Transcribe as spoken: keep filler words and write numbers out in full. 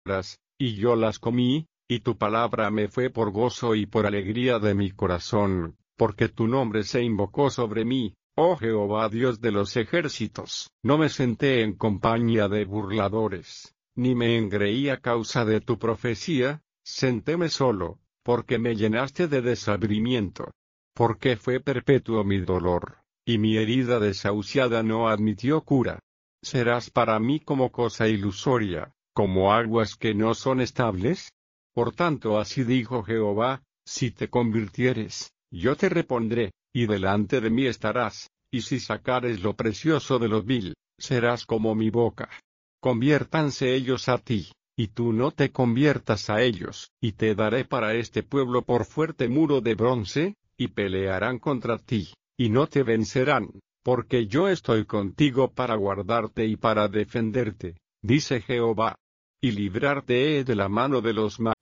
y yo las comí, y tu palabra me fue por gozo y por alegría de mi corazón, porque tu nombre se invocó sobre mí, oh Jehová Dios de los ejércitos. No me senté en compañía de burladores, ni me engreí a causa de tu profecía, sentéme solo, porque me llenaste de desabrimiento. Porque fue perpetuo mi dolor, y mi herida desahuciada no admitió cura. ¿Serás para mí como cosa ilusoria, como aguas que no son estables? Por tanto así dijo Jehová, si te convirtieres, yo te repondré, y delante de mí estarás, y si sacares lo precioso de lo vil, serás como mi boca. Conviértanse ellos a ti, y tú no te conviertas a ellos, y te daré para este pueblo por fuerte muro de bronce, y pelearán contra ti, y no te vencerán, porque yo estoy contigo para guardarte y para defenderte, dice Jehová. Y librarte he de la mano de los